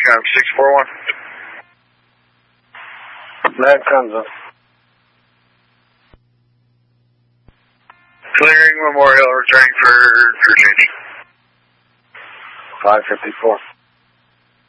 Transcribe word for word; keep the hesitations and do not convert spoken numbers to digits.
Netcom six four one. Netcom's up. Clearing Memorial, returning for crew change. five fifty-four.